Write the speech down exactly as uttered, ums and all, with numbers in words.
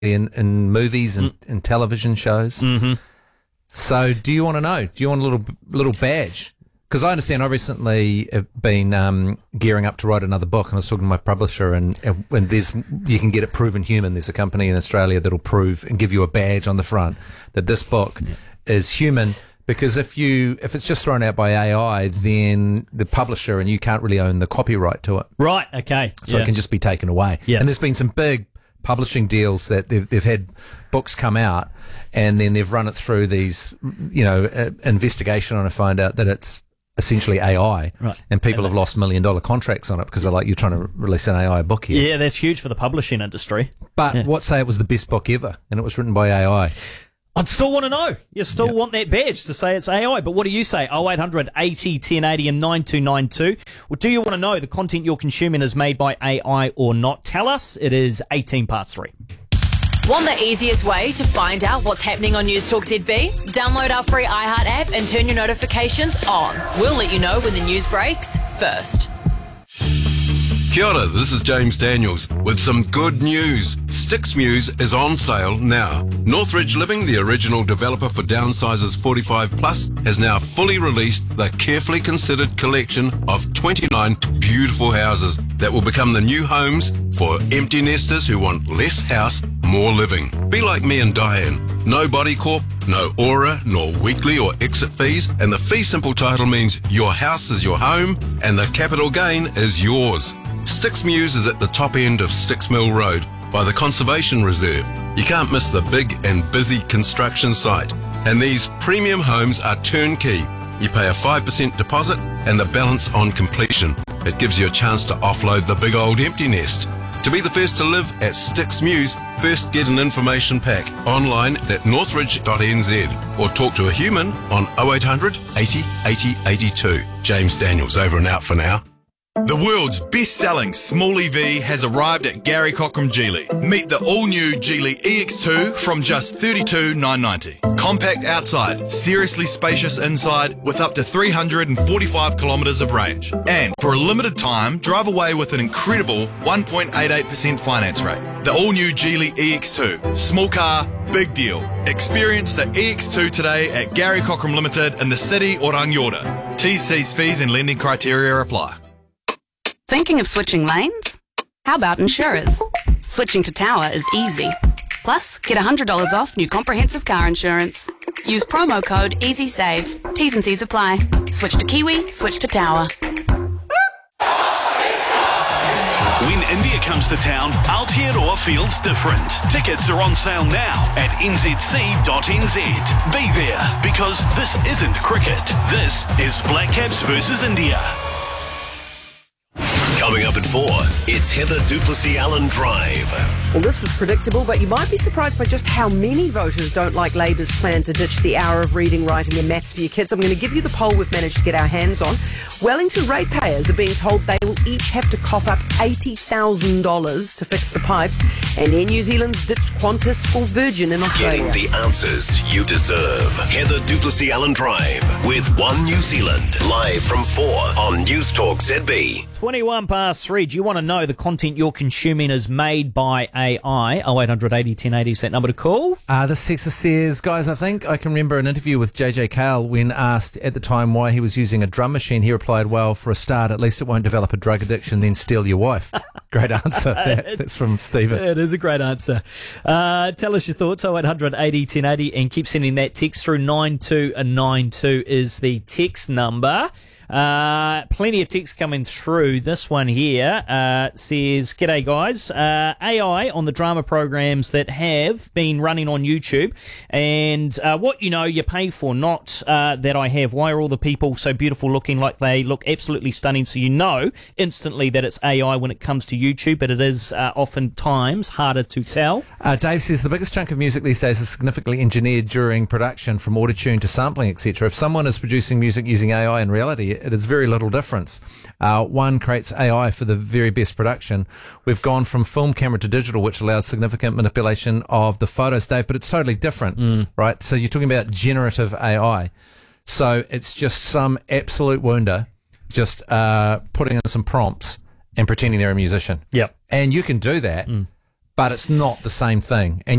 in, in movies and, Mm. and television shows. Mm-hmm. So do you want to know? Do you want a little little badge? Because I understand I recently have been um, gearing up to write another book, and I was talking to my publisher, and, and when there's you can get it proven human. There's a company in Australia that'll prove and give you a badge on the front that this book yeah. is human. Because if you if it's just thrown out by A I, then the publisher and you can't really own the copyright to it. Right. Okay. So yeah. it can just be taken away. Yeah. And there's been some big publishing deals that they've they've had books come out, and then they've run it through these, you know, uh, investigation on it, find out that it's essentially A I, right. and people and have lost million dollar contracts on it because they're like, you're trying to release an A I book here. Yeah, that's huge for the publishing industry. But yeah. what say it was the best book ever, and it was written by A I? I'd still want to know. You still yep. want that badge to say it's A I. But what do you say? oh eight hundred eighty ten eighty and nine two nine two. Well, do you want to know the content you're consuming is made by A I or not? Tell us. It is eighteen past three. Want the easiest way to find out what's happening on News Talk Z B? Download our free iHeart app and turn your notifications on. We'll let you know when the news breaks first. Kia ora, this is James Daniels with some good news. Sticks Muse is on sale now. Northridge Living, the original developer for Downsizers forty-five plus, has now fully released the carefully considered collection of twenty-nine beautiful houses that will become the new homes for empty nesters who want less house, more living. Be like me and Diane. No body corp, no aura, nor weekly or exit fees, and the fee simple title means your house is your home and the capital gain is yours. Sticks Muse is at the top end of Sticks Mill Road by the Conservation Reserve. You can't miss the big and busy construction site. And these premium homes are turnkey. You pay a five percent deposit and the balance on completion. It gives you a chance to offload the big old empty nest. To be the first to live at Sticks Muse, first get an information pack online at northridge dot n z or talk to a human on oh eight hundred eighty eighty eighty-two. James Daniels, over and out for now. The world's best-selling small E V has arrived at Gary Cockram Geely. Meet the all-new Geely E X two from just thirty-two thousand nine hundred ninety. Compact outside, seriously spacious inside with up to three hundred forty-five kilometres of range. And for a limited time, drive away with an incredible one point eight eight percent finance rate. The all-new Geely E X two. Small car, big deal. Experience the E X two today at Gary Cockram Limited in the city or Rangiora. T's, C's, fees and lending criteria apply. Thinking of switching lanes? How about insurers? Switching to Tower is easy. Plus, get one hundred dollars off new comprehensive car insurance. Use promo code EasySave. T's and C's apply. Switch to Kiwi, switch to Tower. When India comes to town, Aotearoa feels different. Tickets are on sale now at n z c dot n z. Be there, because this isn't cricket. This is Black Caps versus India. Coming up at four, it's Heather Duplessis-Allen Drive. Well, this was predictable, but you might be surprised by just how many voters don't like Labor's plan to ditch the hour of reading, writing and maths for your kids. I'm going to give you the poll we've managed to get our hands on. Wellington ratepayers are being told they will each have to cough up eighty thousand dollars to fix the pipes, and Air New Zealand's ditched Qantas for Virgin in Australia. Getting the answers you deserve. Heather Duplessis-Allen Drive with One New Zealand. Live from four on News Talk Z B. twenty-one past three. Do you want to know the content you're consuming is made by A I? oh eight hundred eighty ten eighty is that number to call. Uh, the Sexer says, guys, I think I can remember an interview with J J Cale when asked at the time why he was using a drum machine. He replied, well, for a start, at least it won't develop a drug addiction, then steal your wife. Great answer. That, that's from Stephen. It is a great answer. Uh, tell us your thoughts. oh eight hundred eighty ten eighty and keep sending that text through. nine two nine two is the text number. Uh, plenty of text coming through. This one here uh, says, g'day guys, uh, A I on the drama programs that have been running on YouTube, and uh, what you know you pay for, not uh, that I have. Why are all the people so beautiful looking like they look absolutely stunning? So you know instantly that it's A I when it comes to YouTube, but it is uh, oftentimes harder to tell. Uh, Dave says the biggest chunk of music these days is significantly engineered during production, from autotune to sampling, et cetera. If someone is producing music using A I in reality, it is very little difference. Uh, one creates A I for the very best production. We've gone from film camera to digital, which allows significant manipulation of the photos, Dave, but it's totally different, mm. right? So you're talking about generative A I. So it's just some absolute wounder just uh, putting in some prompts and pretending they're a musician. Yep. And you can do that, mm. but it's not the same thing. And